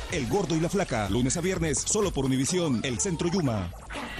El Gordo y la Flaca, lunes a viernes, solo por Univisión, El Centro Yuma.